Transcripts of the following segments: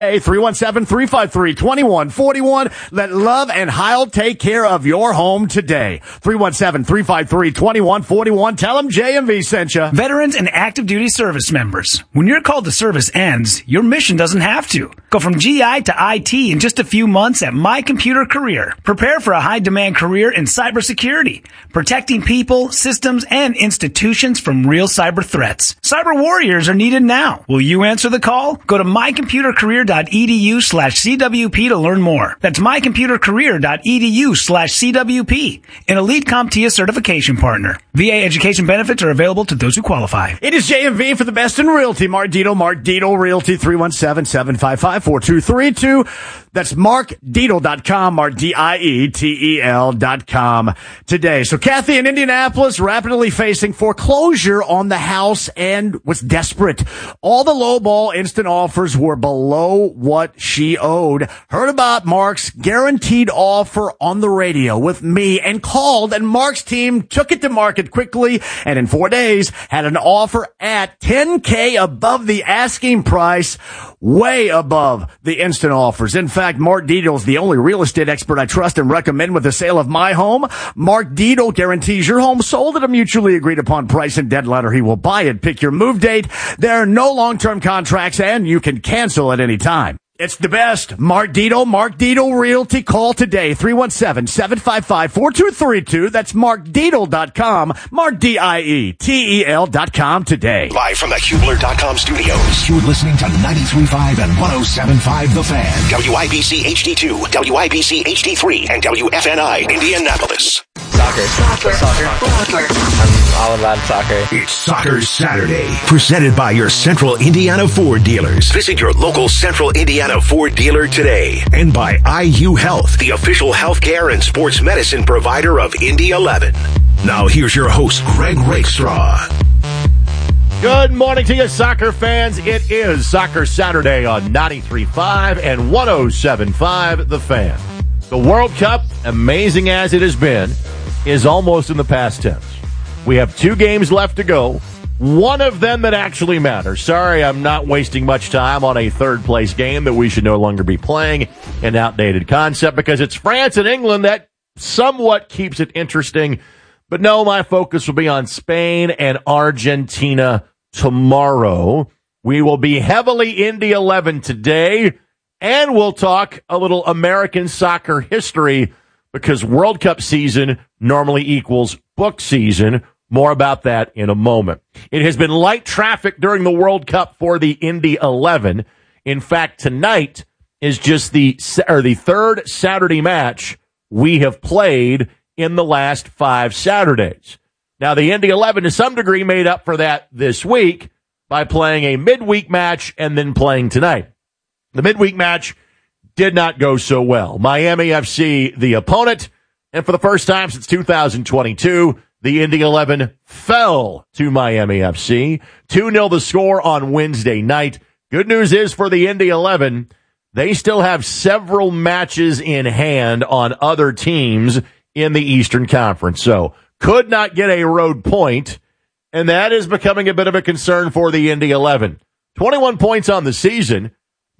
Hey, 317-353-2141. Let Love and Heil take care of your home today. 317-353-2141. Tell them JMV sent you. Veterans and active duty service members. When your call to service ends, your mission doesn't have to. Go from GI to IT in just a few months at My Computer Career. Prepare for a high-demand career in cybersecurity, protecting people, systems, and institutions from real cyber threats. Cyber warriors are needed now. Will you answer the call? Go to mycomputercareer.edu/CWP to learn more. That's mycomputercareer.edu/CWP. An Elite CompTIA certification partner. VA education benefits are available to those who qualify. It is JMV for the best in realty. Mark Dietel Realty, 317-755-4232. That's markdietel.com, MarkDietel.com today. So Kathy in Indianapolis rapidly facing foreclosure on the house and was desperate. All the lowball instant offers were below what she owed. Heard about Mark's guaranteed offer on the radio with me and called, and Mark's team took it to market quickly and in 4 days had an offer at $10K above the asking price, way above the instant offers. In fact, Mark Dietel is the only real estate expert I trust and recommend with the sale of my home. Mark Dietel guarantees your home sold at a mutually agreed upon price and deadline, or he will buy it. Pick your move date. There are no long-term contracts, and you can cancel at any time. It's the best. Mark Dietel Realty. Call today, 317-755-4232. That's markdietel.com, MarkDietel.com today. Live from the Hubler.com studios. You're listening to 93.5 and 107.5 The Fan. WIBC HD2, WIBC HD3, and WFNI Indianapolis. Soccer. I'm all about soccer. It's Soccer Saturday, presented by your Central Indiana Ford dealers. Visit your local Central Indiana Ford dealer today. And by IU Health, the official healthcare and sports medicine provider of Indy 11. Now here's your host, Greg Rakestraw. Good morning to you, soccer fans. It is Soccer Saturday on 93.5 and 107.5 The Fan. The World Cup, amazing as it has been, is almost in the past tense. We have 2 games left to go, one of them that actually matters. Sorry, I'm not wasting much time on a third-place game that we should no longer be playing, an outdated concept, because it's France and England that somewhat keeps it interesting. But no, my focus will be on Spain and Argentina tomorrow. We will be heavily Indy 11 today, and we'll talk a little American soccer history, because World Cup season normally equals book season. More about that in a moment. It has been light traffic during the World Cup for the Indy 11. In fact, tonight is just the third Saturday match we have played in the last 5 Saturdays. Now, the Indy 11 to some degree made up for that this week by playing a midweek match and then playing tonight. The midweek match did not go so well. Miami FC, the opponent, and for the first time since 2022, the Indy 11 fell to Miami FC. 2-0 the score on Wednesday night. Good news is for the Indy 11, they still have several matches in hand on other teams in the Eastern Conference. So could not get a road point, and that is becoming a bit of a concern for the Indy 11. 21 points on the season.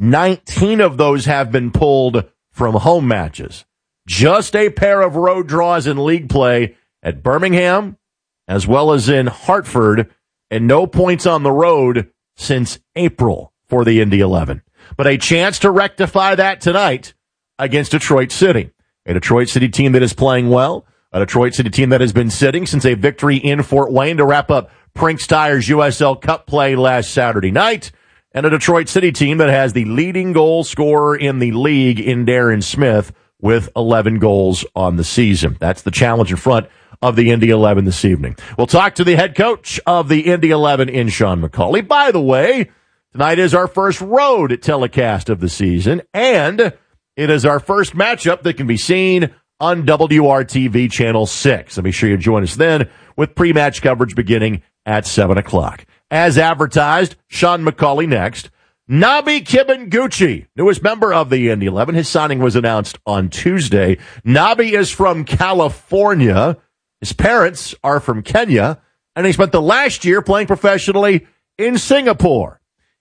19 of those have been pulled from home matches. Just a pair of road draws in league play at Birmingham as well as in Hartford, and no points on the road since April for the Indy 11. But a chance to rectify that tonight against Detroit City. A Detroit City team that is playing well, a Detroit City team that has been sitting since a victory in Fort Wayne to wrap up Prinks Tire's USL Cup play last Saturday night, and a Detroit City team that has the leading goal scorer in the league in Darren Smith with 11 goals on the season. That's the challenge in front of the Indy 11 this evening. We'll talk to the head coach of the Indy 11 in Sean McCauley. By the way, tonight is our first road telecast of the season, and it is our first matchup that can be seen on WRTV Channel 6. So be sure you join us then with pre-match coverage beginning at 7 o'clock. As advertised, Sean McCauley next. Nabi Kibbenguchi, newest member of the Indy 11. His signing was announced on Tuesday. Nabi is from California. His parents are from Kenya, and he spent the last year playing professionally in Singapore.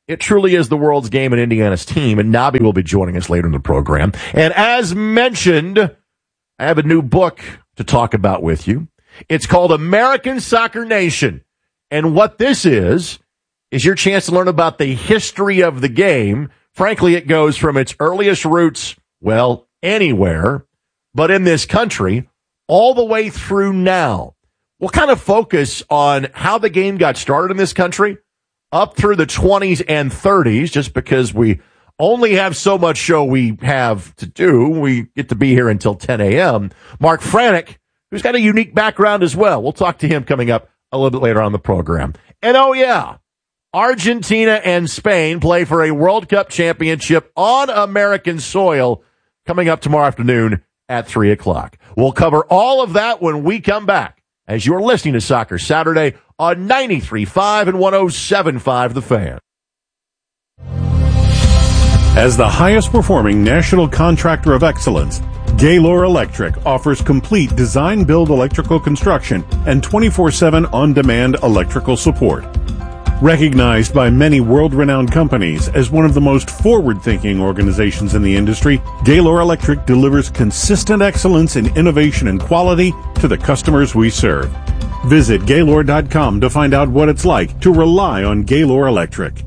It truly is the world's game and Indiana's team, and Nabi will be joining us later in the program. And as mentioned, I have a new book to talk about with you. It's called American Soccer Nation. And what this is your chance to learn about the history of the game. Frankly, it goes from its earliest roots, well, anywhere, but in this country, all the way through now. We'll kind of focus on how the game got started in this country up through the 20s and 30s, just because we only have so much show we have to do. We get to be here until 10 a.m. Mark Franek, who's got a unique background as well. We'll talk to him coming up a little bit later on the program. And oh yeah, Argentina and Spain play for a World Cup championship on American soil coming up tomorrow afternoon at 3 o'clock. We'll cover all of that when we come back, as you're listening to Soccer Saturday on 93.5 and 107.5 The Fan. As the highest performing national contractor of excellence, Gaylor Electric offers complete design-build electrical construction and 24/7 on-demand electrical support. Recognized by many world-renowned companies as one of the most forward-thinking organizations in the industry, Gaylor Electric delivers consistent excellence in innovation and quality to the customers we serve. Visit Gaylor.com to find out what it's like to rely on Gaylor Electric.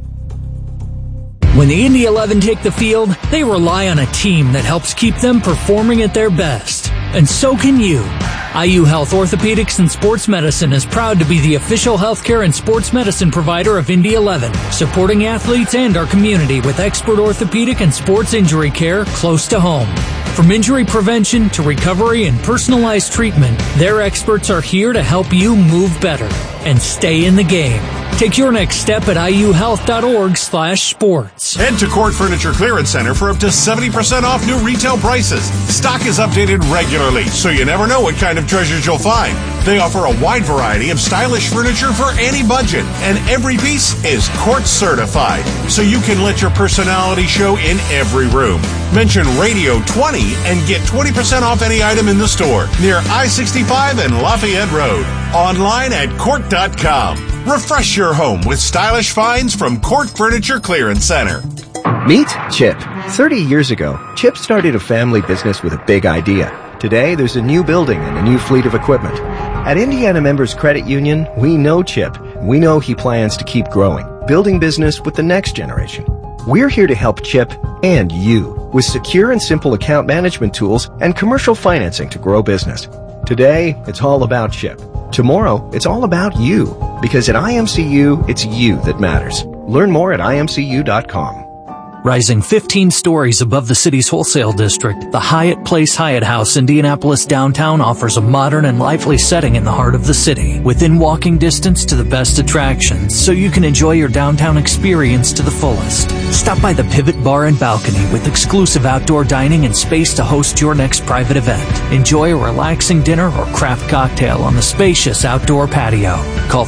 When the Indy 11 take the field, they rely on a team that helps keep them performing at their best. And so can you. IU Health Orthopedics and Sports Medicine is proud to be the official healthcare and sports medicine provider of Indy 11, supporting athletes and our community with expert orthopedic and sports injury care close to home. From injury prevention to recovery and personalized treatment, their experts are here to help you move better and stay in the game. Take your next step at iuhealth.org/sports. Head to Court Furniture Clearance Center for up to 70% off new retail prices. Stock is updated regularly, so you never know what kind of treasures you'll find. They offer a wide variety of stylish furniture for any budget, and every piece is Court certified, so you can let your personality show in every room. Mention Radio 20 and get 20% off any item in the store near I-65 and Lafayette Road. Online at Court.com. Refresh your home with stylish finds from Court Furniture Clearance Center. Meet Chip. 30 years ago, Chip started a family business with a big idea. Today, there's a new building and a new fleet of equipment. At Indiana Members Credit Union, we know Chip. We know he plans to keep growing, building business with the next generation. We're here to help Chip and you with secure and simple account management tools and commercial financing to grow business. Today, it's all about Chip. Tomorrow, it's all about you. Because at IMCU, it's you that matters. Learn more at imcu.com. Rising 15 stories above the city's wholesale district, the Hyatt Place Hyatt House Indianapolis downtown offers a modern and lively setting in the heart of the city, within walking distance to the best attractions, so you can enjoy your downtown experience to the fullest. Stop by the Pivot Bar and Balcony with exclusive outdoor dining and space to host your next private event. Enjoy a relaxing dinner or craft cocktail on the spacious outdoor patio. Call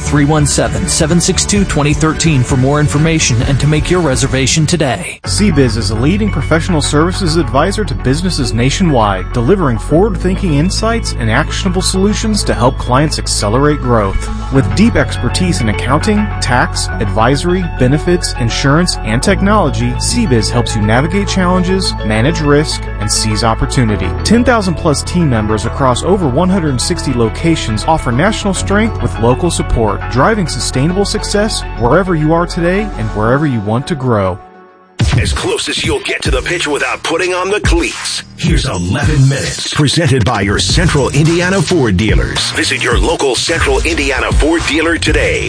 317-762-2013 for more information and to make your reservation today. CBiz is a leading professional services advisor to businesses nationwide, delivering forward-thinking insights and actionable solutions to help clients accelerate growth. With deep expertise in accounting, tax, advisory, benefits, insurance, and technology, CBiz helps you navigate challenges, manage risk, and seize opportunity. 10,000-plus team members across over 160 locations offer national strength with local support, driving sustainable success wherever you are today and wherever you want to grow. As close as you'll get to the pitch without putting on the cleats. Here's 11 minutes. Presented by your Central Indiana Ford dealers. Visit your local Central Indiana Ford dealer today.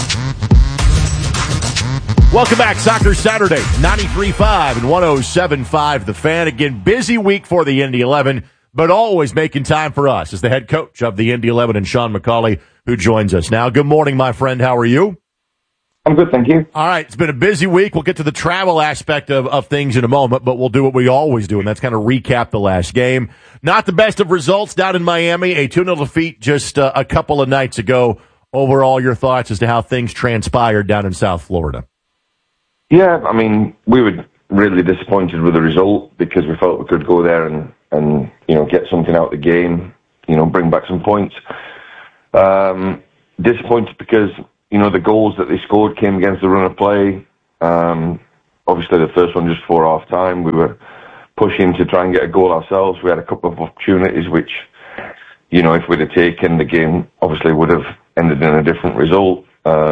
Welcome back, Soccer Saturday, 93.5 and 107.5 The Fan. Again, busy week for the Indy 11, but always making time for us as the head coach of the Indy 11 and Sean McCauley, who joins us now. Good morning, my friend. How are you? I'm good, thank you. All right, it's been a busy week. We'll get to the travel aspect of things in a moment, but we'll do what we always do, and that's kind of recap the last game. Not the best of results down in Miami, a 2-0 defeat just a couple of nights ago. Overall, your thoughts as to how things transpired down in South Florida? Yeah, I mean, we were really disappointed with the result because we felt we could go there and get something out of the game, bring back some points. Disappointed because the goals that they scored came against the run of play. Obviously, the first one just before half time, we were pushing to try and get a goal ourselves. We had a couple of opportunities which, you know, if we'd have taken, the game obviously would have ended in a different result.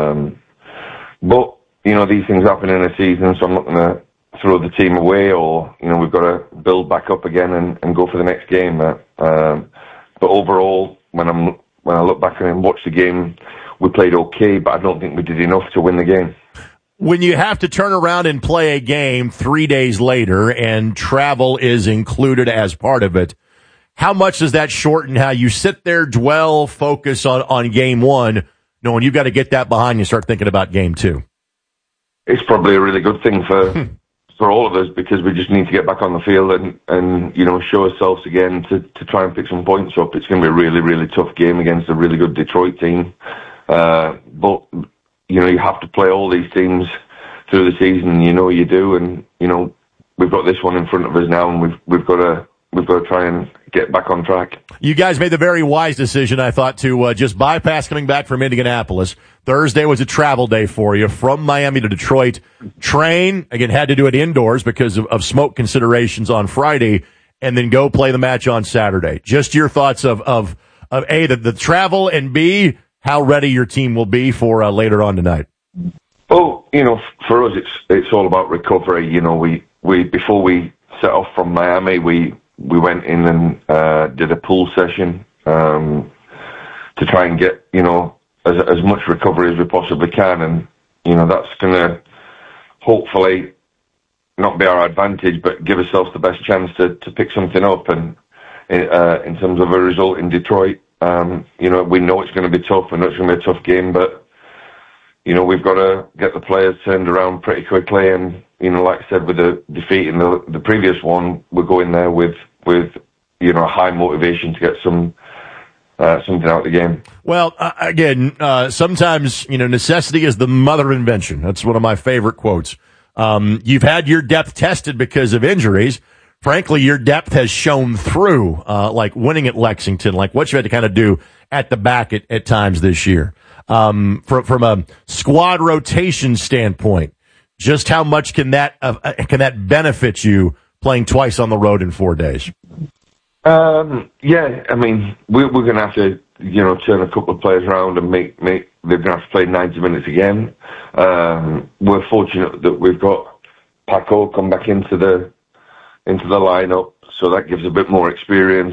But, you know, these things happen in a season, so I'm not going to throw the team away, or, you know, we've got to build back up again and go for the next game. But overall, when I look back and watch the game, we played okay, but I don't think we did enough to win the game. When you have to turn around and play a game 3 days later and travel is included as part of it, how much does that shorten how you sit there, dwell, focus on game one, knowing you've got to get that behind you, start thinking about game two? It's probably a really good thing for all of us, because we just need to get back on the field and you know, show ourselves again to try and pick some points up. It's going to be a really, really tough game against a really good Detroit team. But, you know, you have to play all these teams through the season. You know you do, and, you know, we've got this one in front of us now, and we've got to try and get back on track. You guys made the very wise decision, I thought, to just bypass coming back from Indianapolis. Thursday was a travel day for you from Miami to Detroit. Train, again, had to do it indoors because of smoke considerations on Friday, and then go play the match on Saturday. Just your thoughts of A, the travel, and B, how ready your team will be for later on tonight. Well, you know, for us, it's all about recovery. You know, we before we set off from Miami, we went in and did a pool session to try and get, you know, as much recovery as we possibly can, and, you know, that's going to hopefully not be our advantage, but give ourselves the best chance to pick something up. And in terms of a result in Detroit, you know, we know it's going to be tough, and it's going to be a tough game, but, you know, we've got to get the players turned around pretty quickly. And, you know, like I said, with the defeat in the previous one, we're going there with you know, a high motivation to get something out of the game. Well, again, sometimes, you know, necessity is the mother of invention. That's one of my favorite quotes. You've had your depth tested because of injuries. Frankly, your depth has shown through, like winning at Lexington, like what you had to kind of do at the back at times this year. From a squad rotation standpoint, just how much can that benefit you playing twice on the road in 4 days? Yeah, I mean, we're going to have to, you know, turn a couple of players around and make they're going to have to play 90 minutes again. We're fortunate that we've got Paco come back into the lineup, so that gives a bit more experience.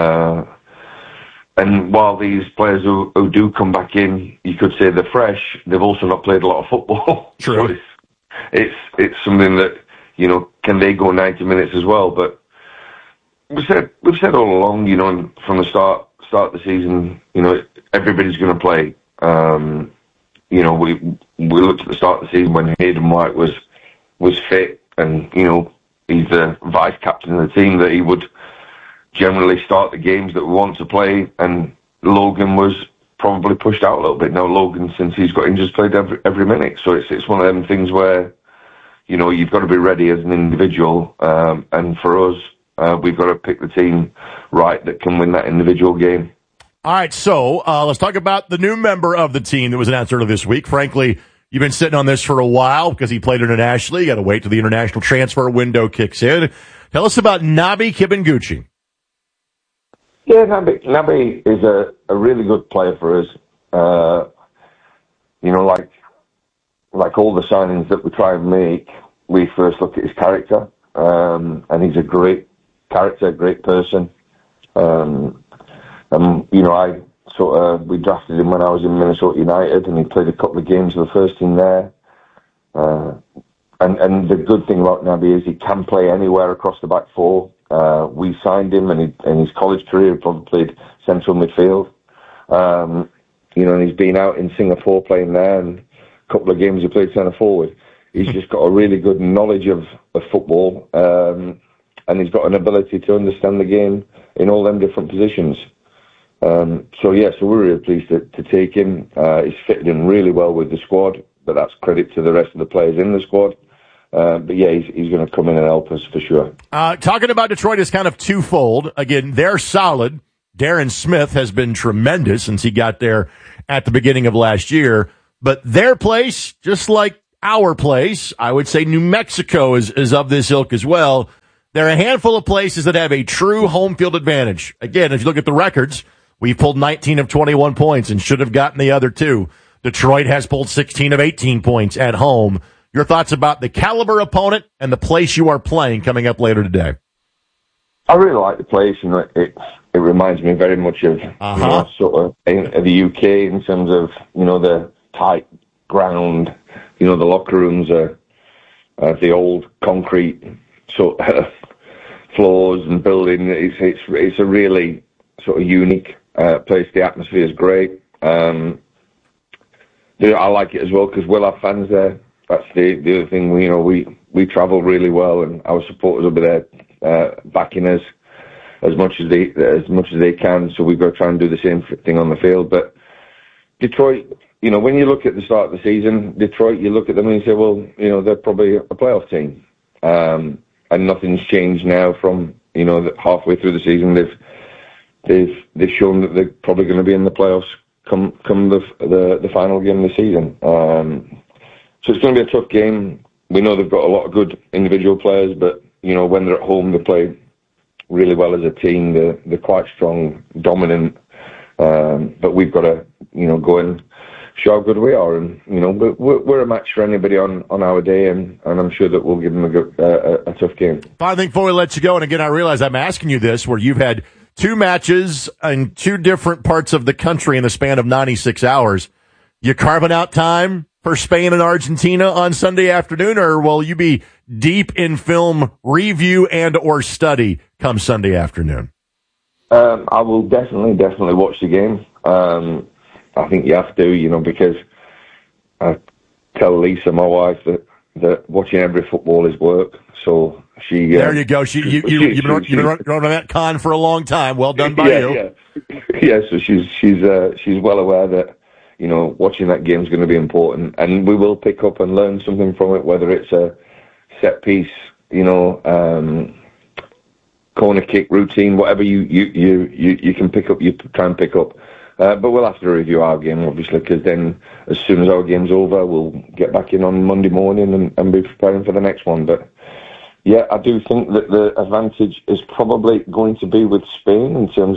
And while these players who do come back in, you could say they're fresh, they've also not played a lot of football. True. So it's something that, you know, can they go 90 minutes as well? But we've said all along, you know, from the start of the season, you know, everybody's going to play. You know, we looked at the start of the season when Hayden White was fit, and, you know, he's the vice captain of the team, that he would generally start the games that we want to play, and Logan was probably pushed out a little bit. Now Logan, since he's got injuries, played every minute, so it's one of them things where, you know, you've got to be ready as an individual, and for us, we've got to pick the team right that can win that individual game. All right, so let's talk about the new member of the team that was announced earlier this week. Frankly, you've been sitting on this for a while because he played internationally. You got to wait till the international transfer window kicks in. Tell us about Nabi Kibinguchi. Yeah, Nabi is a really good player for us. You know, like all the signings that we try and make, we first look at his character, and he's a great character, great person. You know, we drafted him when I was in Minnesota United, and he played a couple of games for the first team there. And the good thing about Nabi is he can play anywhere across the back four. We signed him, and in his college career, he probably played central midfield. You know, and he's been out in Singapore playing there, and a couple of games he played centre forward. He's just got a really good knowledge of football, and he's got an ability to understand the game in all them different positions. So we're really pleased to take him. He's fitted in really well with the squad, but that's credit to the rest of the players in the squad. But yeah, he's going to come in and help us for sure. Talking about Detroit is kind of twofold. Again, they're solid. Darren Smith has been tremendous since he got there at the beginning of last year. But their place, just like our place. I would say New Mexico is of this ilk as well. There are a handful of places that have a true home field advantage. Again, if you look at the records, we've pulled 19 of 21 points and should have gotten the other two. Detroit has pulled 16 of 18 points at home. Your thoughts about the caliber opponent and the place you are playing coming up later today? I really like the place, and it reminds me very much of sort of the UK in terms of the tight ground. The locker rooms are the old concrete sort of floors and building. It's a really sort of unique place. The atmosphere is great. I like it as well because we'll have fans there. That's the other thing. We travel really well, and our supporters will be there backing us as much as they can. So we've got to try and do the same thing on the field. But Detroit, when you look at the start of the season, Detroit, you look at them and you say, well, they're probably a playoff team, and nothing's changed now from halfway through the season. They've shown that they're probably going to be in the playoffs come the final game of the season. So it's going to be a tough game. We know they've got a lot of good individual players, but when they're at home, they play really well as a team. They're quite strong, dominant. But we've got to go and show how good we are, and we're a match for anybody on our day, and I'm sure that we'll give them a tough game. Final thing before we let you go, and again, I realize I'm asking you this, where you've had two matches in two different parts of the country in the span of 96 hours. You carving out time for Spain and Argentina on Sunday afternoon, or will you be deep in film review and or study come Sunday afternoon? I will definitely watch the game. I think you have to, because I tell Lisa, my wife, that watching every football is work. So she. There you go. You've been on that con for a long time. Well done by you. Yeah. So she's well aware that watching that game is going to be important, and we will pick up and learn something from it, whether it's a set piece, corner kick routine, whatever you can pick up, you try and pick up. But we'll have to review our game, obviously, because then as soon as our game's over, we'll get back in on Monday morning and be preparing for the next one. But yeah, I do think that the advantage is probably going to be with Spain in terms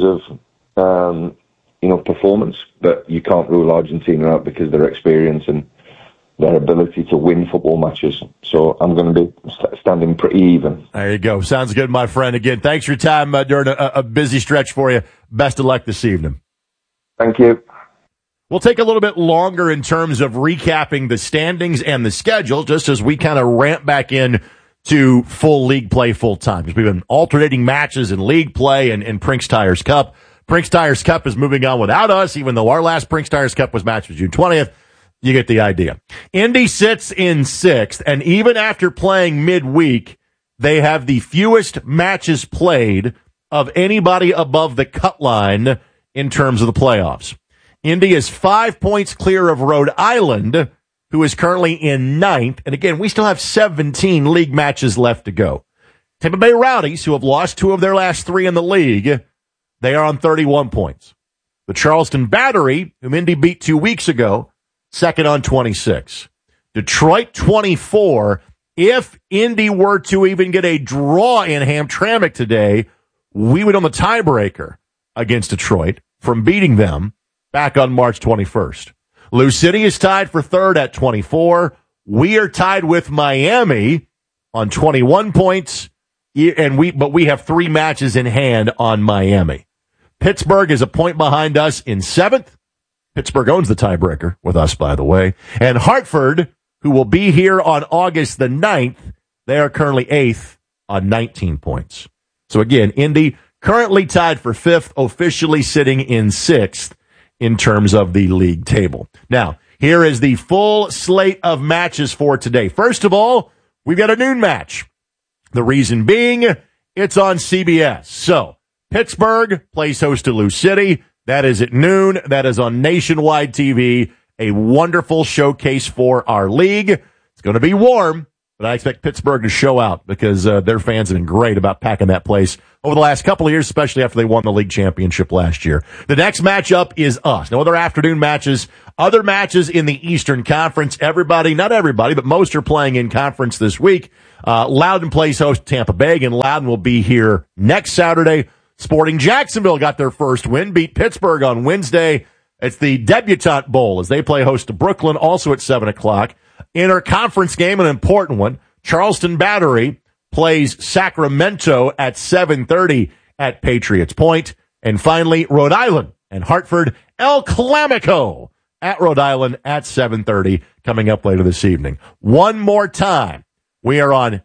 of performance, but you can't rule Argentina out because of their experience and their ability to win football matches. So I'm going to be standing pretty even. There you go. Sounds good, my friend. Again, thanks for your time during a busy stretch for you. Best of luck this evening. Thank you. We'll take a little bit longer in terms of recapping the standings and the schedule, just as we kind of ramp back in to full league play full time. Because we've been alternating matches in league play and Brinks Tires Cup. Brinks Tires Cup is moving on without us, even though our last Brinks Tires Cup match was June 20th. You get the idea. Indy sits in 6th, and even after playing midweek, they have the fewest matches played of anybody above the cut line in terms of the playoffs. Indy is 5 points clear of Rhode Island, who is currently in 9th. And again, we still have 17 league matches left to go. Tampa Bay Rowdies, who have lost 2 of their last 3 in the league, they are on 31 points. The Charleston Battery, whom Indy beat 2 weeks ago, second on 26. Detroit, 24. If Indy were to even get a draw in Hamtramck today, we would own the tiebreaker against Detroit from beating them back on March 21st. Lou City is tied for 3rd at 24. We are tied with Miami on 21 points, but we have 3 matches in hand on Miami. Pittsburgh is a point behind us in 7th. Pittsburgh owns the tiebreaker with us, by the way. And Hartford, who will be here on August the 9th, they are currently 8th on 19 points. So again, Indy currently tied for 5th, officially sitting in 6th in terms of the league table. Now, here is the full slate of matches for today. First of all, we've got a noon match. The reason being, it's on CBS. So, Pittsburgh plays host to Lou City. That is at noon. That is on nationwide TV. A wonderful showcase for our league. It's going to be warm, but I expect Pittsburgh to show out because their fans have been great about packing that place over the last couple of years, especially after they won the league championship last year. The next matchup is us. No other afternoon matches Other matches in the Eastern Conference, not everybody, but most are playing in conference this week. Loudoun plays host Tampa Bay, and Loudoun will be here next Saturday. Sporting Jacksonville got their first win, beat Pittsburgh on Wednesday. It's the Debutante Bowl as they play host to Brooklyn, also at 7 o'clock. Inter-conference game, an important one. Charleston Battery plays Sacramento at 7:30 at Patriots Point. And finally, Rhode Island and Hartford, El Clamico at Rhode Island at 7:30 coming up later this evening. One more time, we are on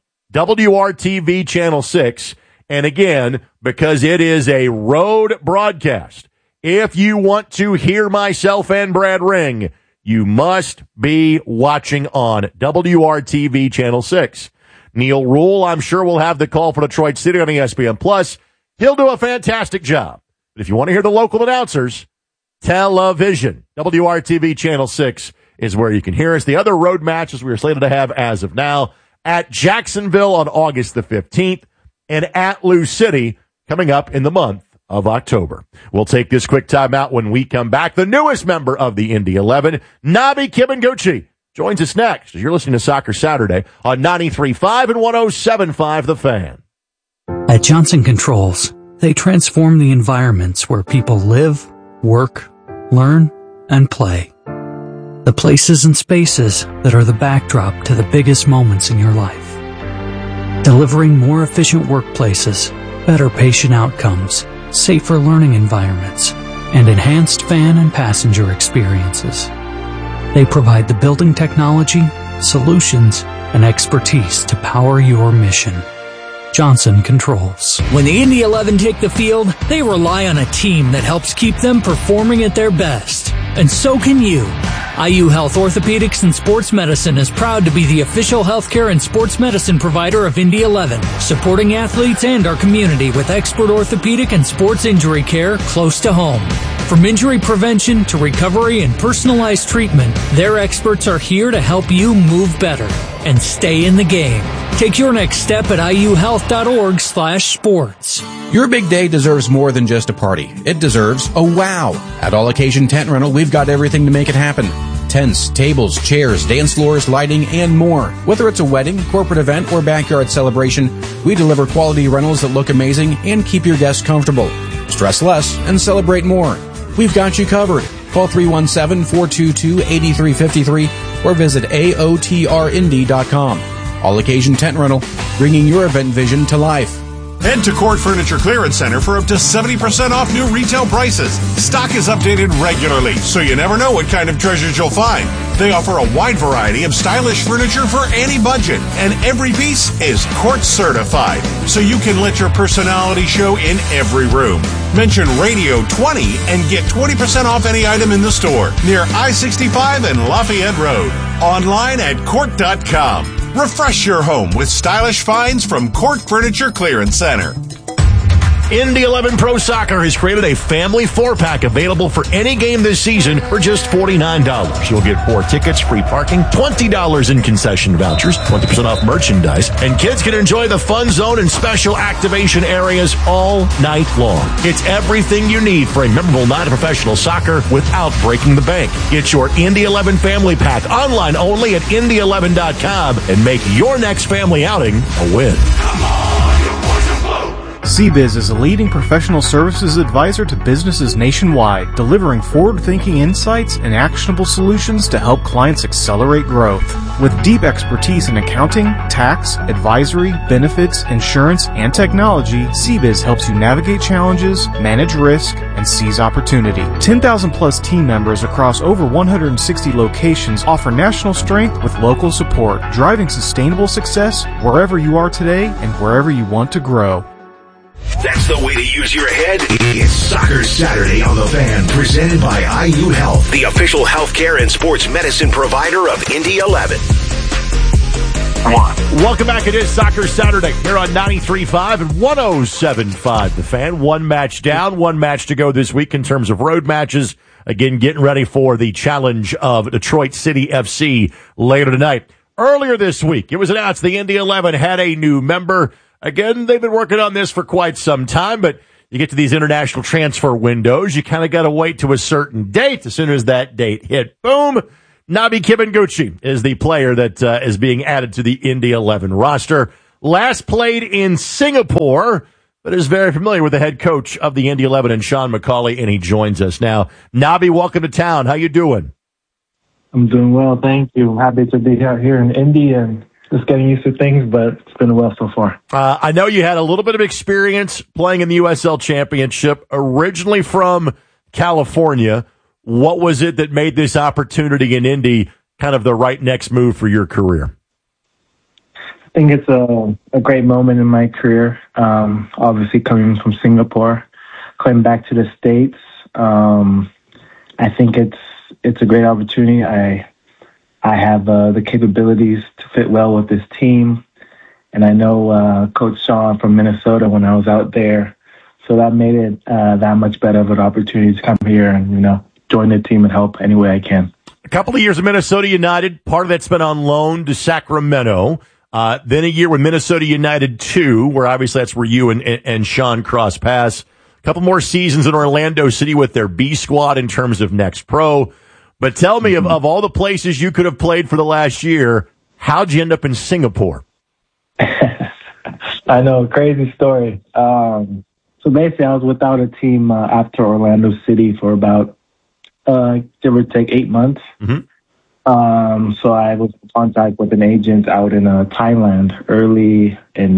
WRTV Channel 6. And again, because it is a road broadcast, if you want to hear myself and Brad Ring, you must be watching on WRTV Channel 6. Neil Rule, I'm sure, will have the call for Detroit City on ESPN+. He'll do a fantastic job. But if you want to hear the local announcers, television, WRTV Channel 6 is where you can hear us. The other road matches we are slated to have as of now at Jacksonville on August the 15th and at Lou City coming up in the month of October. We'll take this quick timeout. When we come back, the newest member of the Indy 11, Nabi Kibanguchi, joins us next as you're listening to Soccer Saturday on 93.5 and 107.5 The Fan. At Johnson Controls, they transform the environments where people live, work, learn, and play. The places and spaces that are the backdrop to the biggest moments in your life. Delivering more efficient workplaces, better patient outcomes, safer learning environments, and enhanced fan and passenger experiences. They provide the building technology, solutions, and expertise to power your mission. Johnson Controls. When the Indy 11 take the field, they rely on a team that helps keep them performing at their best. And so can you. IU Health Orthopedics and Sports Medicine is proud to be the official healthcare and sports medicine provider of Indy 11, supporting athletes and our community with expert orthopedic and sports injury care close to home. From injury prevention to recovery and personalized treatment, their experts are here to help you move better and stay in the game. Take your next step at iuhealth.org/sports. Your big day deserves more than just a party. It deserves a wow. At All Occasion Tent Rental, we've got everything to make it happen. Tents, tables, chairs, dance floors, lighting, and more. Whether it's a wedding, corporate event, or backyard celebration, we deliver quality rentals that look amazing and keep your guests comfortable. Stress less and celebrate more. We've got you covered. Call 317-422-8353 or visit aotrindy.com. All Occasion Tent Rental, bringing your event vision to life. Head to Court Furniture Clearance Center for up to 70% off new retail prices. Stock is updated regularly, so you never know what kind of treasures you'll find. They offer a wide variety of stylish furniture for any budget, and every piece is Court certified, so you can let your personality show in every room. Mention Radio 20 and get 20% off any item in the store near I-65 and Lafayette Road. Online at Court.com. Refresh your home with stylish finds from Court Furniture Clearance Center. Indy 11 Pro Soccer has created a family 4-pack available for any game this season for just $49. You'll get 4 tickets, free parking, $20 in concession vouchers, 20% off merchandise, and kids can enjoy the fun zone and special activation areas all night long. It's everything you need for a memorable night of professional soccer without breaking the bank. Get your Indy 11 family pack online only at Indy11.com and make your next family outing a win. Come on, your boys in blue. CBiz is a leading professional services advisor to businesses nationwide, delivering forward-thinking insights and actionable solutions to help clients accelerate growth. With deep expertise in accounting, tax, advisory, benefits, insurance, and technology, CBiz helps you navigate challenges, manage risk, and seize opportunity. 10,000-plus team members across over 160 locations offer national strength with local support, driving sustainable success wherever you are today and wherever you want to grow. That's the way to use your head. It's Soccer Saturday on The Fan, presented by IU Health, the official healthcare and sports medicine provider of Indy 11. Welcome back. It is Soccer Saturday here on 93.5 and 107.5 The Fan. One match down, one match to go this week in terms of road matches. Again, getting ready for the challenge of Detroit City FC later tonight. Earlier this week, it was announced the Indy 11 had a new member. Again, they've been working on this for quite some time, but you get to these international transfer windows, you kind of got to wait to a certain date. As soon as that date hit, boom, Nabi Kibinguchi is the player that is being added to the Indy 11 roster. Last played in Singapore, but is very familiar with the head coach of the Indy 11 and Sean McCauley, and he joins us now. Nabi, welcome to town. How you doing? I'm doing well, thank you. I'm happy to be out here in Indy and just getting used to things, but it's been well so far. I know you had a little bit of experience playing in the USL Championship, originally from California. What was it that made this opportunity in Indy kind of the right next move for your career? I think it's a great moment in my career. Obviously, coming from Singapore, coming back to the States, I think it's a great opportunity. I have the capabilities to fit well with this team, and I know Coach Sean from Minnesota when I was out there, so that made it that much better of an opportunity to come here and join the team and help any way I can. A couple of years of Minnesota United, part of that's been on loan to Sacramento. Then a year with Minnesota United 2, where obviously that's where you and Sean cross paths. A couple more seasons in Orlando City with their B squad in terms of Next Pro. But tell me, of all the places you could have played for the last year, how'd you end up in Singapore? I know, crazy story. So basically, I was without a team after Orlando City for about, give or take, 8 months. Mm-hmm. So I was in contact with an agent out in Thailand early in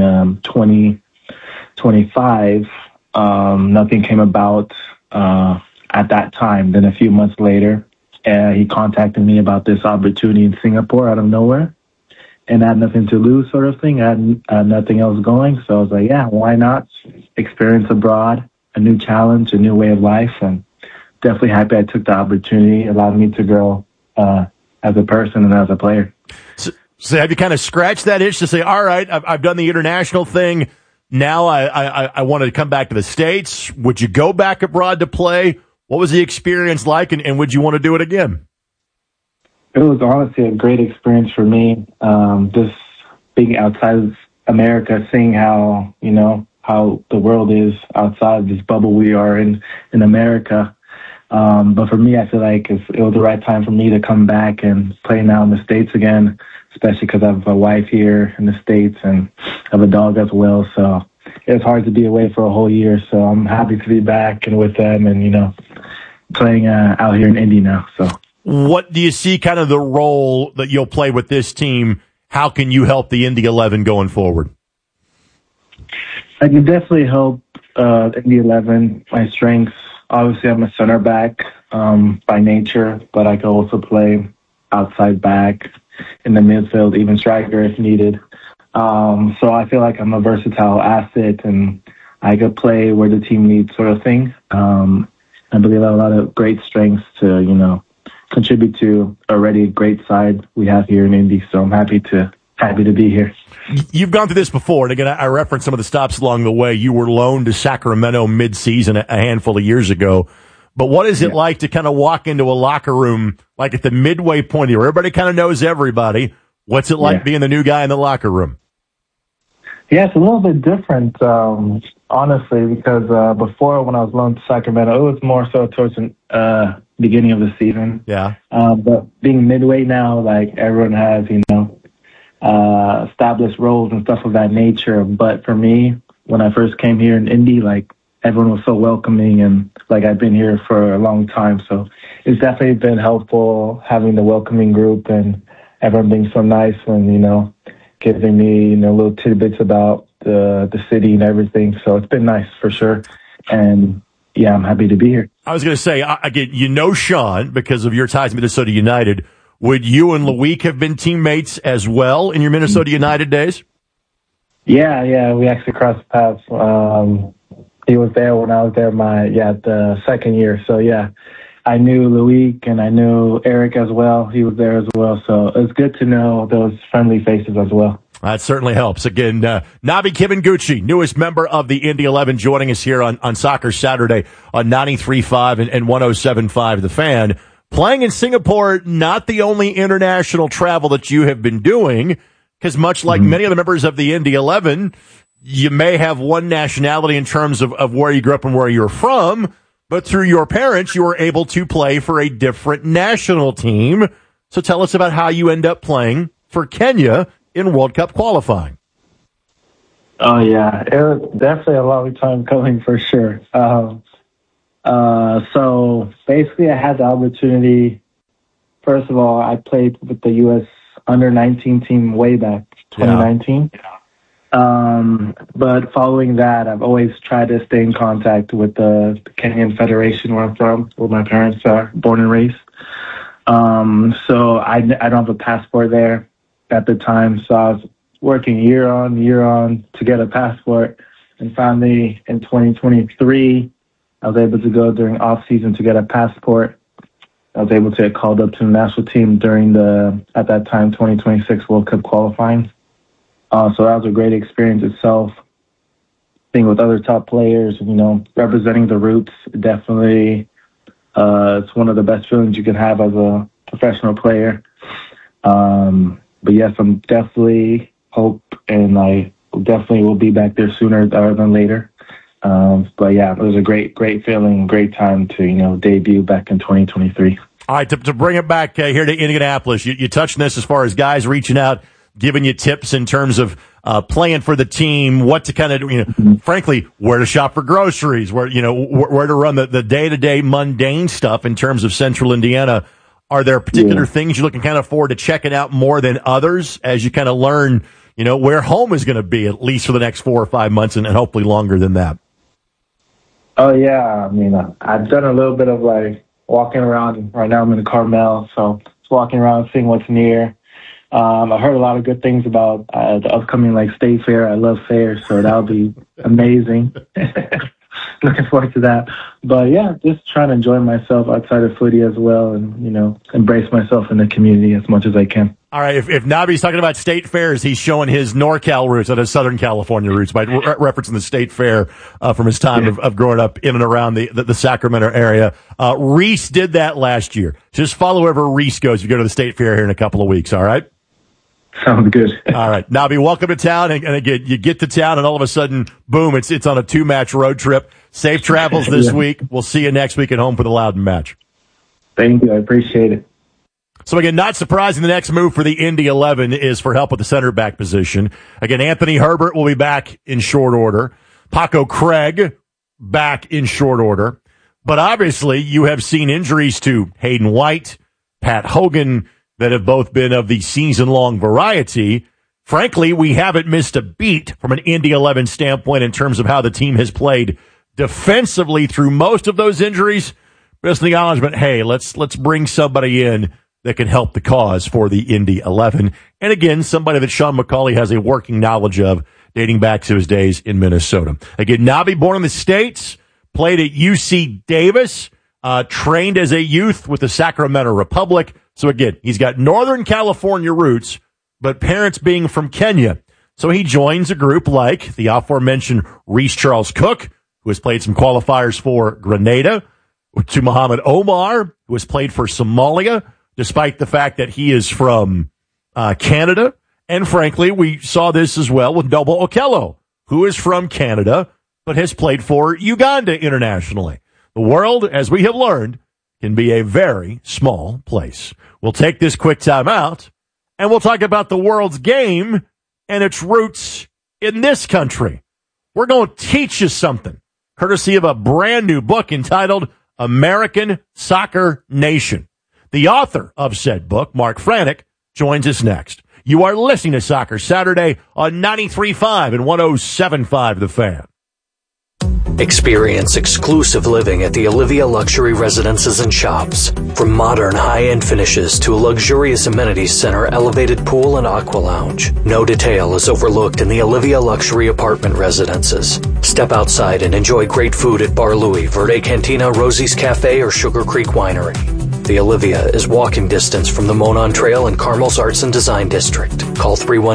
2025. Nothing came about at that time. Then a few months later, he contacted me about this opportunity in Singapore out of nowhere. And I had nothing to lose sort of thing. I had nothing else going. So I was like, yeah, why not? Experience abroad, a new challenge, a new way of life. And definitely happy I took the opportunity. It allowed me to grow as a person and as a player. So have you kind of scratched that itch to say, all right, I've done the international thing. Now I want to come back to the States. Would you go back abroad to play? What was the experience like, and would you want to do it again? It was honestly a great experience for me. Just being outside of America, seeing how the world is outside this bubble we are in America. But for me, I feel like it was the right time for me to come back and play now in the States again, especially because I have a wife here in the States and I have a dog as well. So it was hard to be away for a whole year. So I'm happy to be back and with them and, playing out here in Indy now. So what do you see kind of the role that you'll play with this team? How can you help the Indy 11 going forward? I can definitely help Indy 11. My strengths, obviously, I'm a center back by nature, but I can also play outside back in the midfield, even striker if needed. So I feel like I'm a versatile asset, and I could play where the team needs, sort of thing. I believe I have a lot of great strengths to, contribute to already a great side we have here in Indy. So I'm happy to be here. You've gone through this before, and again, I referenced some of the stops along the way. You were loaned to Sacramento mid-season a handful of years ago. But what is it like to kind of walk into a locker room, like at the midway point here? Everybody kind of knows everybody. What's it like being the new guy in the locker room? Yeah, it's a little bit different, honestly, because before when I was loaned to Sacramento, it was more so towards the beginning of the season. Yeah. But being midway now, like everyone has, established roles and stuff of that nature. But for me, when I first came here in Indy, like everyone was so welcoming and like I've been here for a long time. So it's definitely been helpful having the welcoming group and everyone being so nice and, giving me, little tidbits about the city and everything. So it's been nice for sure. And yeah, I'm happy to be here. I was going to say, again, Sean, because of your ties to Minnesota United. Would you and Loic have been teammates as well in your Minnesota United days? Yeah, we actually crossed paths. He was there when I was there the second year. So yeah, I knew Loic and I knew Eric as well. He was there as well. So it's good to know those friendly faces as well. That certainly helps. Again, Nabi Kibinguchi, newest member of the Indy 11, joining us here on Soccer Saturday on 93.5 and 107.5 The Fan. Playing in Singapore, not the only international travel that you have been doing, because much like many of the members of the Indy 11, you may have one nationality in terms of where you grew up and where you're from, but through your parents, you were able to play for a different national team. So tell us about how you end up playing for Kenya in World Cup qualifying. Oh, yeah. It was definitely a long time coming for sure. So basically I had the opportunity. First of all, I played with the U.S. under-19 team way back, 2019. Yeah. But following that, I've always tried to stay in contact with the Kenyan Federation where I'm from, where my parents are born and raised. So I don't have a passport there at the time, so I was working year on to get a passport, and finally in 2023, I was able to go during off season to get a passport. I was able to get called up to the national team during at that time, 2026 World Cup qualifying. So that was a great experience itself. Being with other top players, representing the roots, definitely, it's one of the best feelings you can have as a professional player. But yes, I'm definitely hope, and I definitely will be back there sooner rather than later. But yeah, it was a great feeling, great time to, debut back in 2023. All right, to bring it back here to Indianapolis, you touched on this as far as guys reaching out, giving you tips in terms of playing for the team, what to kind of, frankly, where to shop for groceries, where to run the day-to-day mundane stuff in terms of Central Indiana. Are there particular things you're looking kind of forward to checking out more than others as you kind of learn, where home is going to be, at least for the next 4 or 5 months and hopefully longer than that? Oh, yeah. I mean, I've done a little bit of walking around. Right now I'm in Carmel, so just walking around, seeing what's near. I heard a lot of good things about the upcoming State Fair. I love fairs, so that'll be amazing. Looking forward to that. But yeah, just trying to enjoy myself outside of footy as well, and embrace myself in the community as much as I can. All right, if Nabi's talking about state fairs, he's showing his NorCal roots, not his Southern California roots, by referencing the state fair from his time of growing up in and around the Sacramento area. Reese did that last year. Just follow wherever Reese goes if you go to the state fair here in a couple of weeks, all right? Sounds good. All right. Nabi, welcome to town. And again, you get to town and all of a sudden, boom, it's on a 2-match road trip. Safe travels this week. We'll see you next week at home for the Loudoun match. Thank you. I appreciate it. So again, not surprising, the next move for the Indy 11 is for help with the center back position. Again, Anthony Herbert will be back in short order. Paco Craig back in short order. But obviously, you have seen injuries to Hayden White, Pat Hogan, that have both been of the season-long variety. Frankly, we haven't missed a beat from an Indy 11 standpoint in terms of how the team has played defensively through most of those injuries. Just an acknowledgement, hey, let's bring somebody in that can help the cause for the Indy 11. And again, somebody that Sean McCauley has a working knowledge of dating back to his days in Minnesota. Again, Nabi, born in the States, played at UC Davis, trained as a youth with the Sacramento Republic. So again, he's got Northern California roots, but parents being from Kenya. So he joins a group like the aforementioned Reese Charles Cook, who has played some qualifiers for Grenada, to Muhammad Omar, who has played for Somalia, despite the fact that he is from Canada. And frankly, we saw this as well with Noble Okello, who is from Canada, but has played for Uganda internationally. The world, as we have learned, can be a very small place. We'll take this quick time out, and we'll talk about the world's game and its roots in this country. We're going to teach you something, courtesy of a brand new book entitled American Soccer Nation. The author of said book, Mark Franek, joins us next. You are listening to Soccer Saturday on 93.5 and 107.5 The Fan. Experience exclusive living at the Olivia Luxury Residences and Shops. From modern high-end finishes to a luxurious amenities center, elevated pool, and aqua lounge, no detail is overlooked in the Olivia Luxury Apartment Residences. Step outside and enjoy great food at Bar Louie, Verde Cantina, Rosie's Cafe, or Sugar Creek Winery. The Olivia is walking distance from the Monon Trail and Carmel's Arts and Design District. Call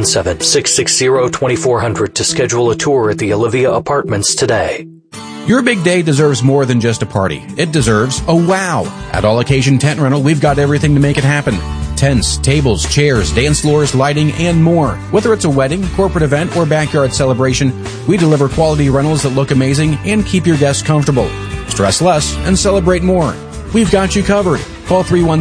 317-660-2400 to schedule a tour at the Olivia Apartments today. Your big day deserves more than just a party. It deserves a wow. At All Occasion Tent Rental, we've got everything to make it happen. Tents, tables, chairs, dance floors, lighting, and more. Whether it's a wedding, corporate event, or backyard celebration, we deliver quality rentals that look amazing and keep your guests comfortable. Stress less and celebrate more. We've got you covered. Call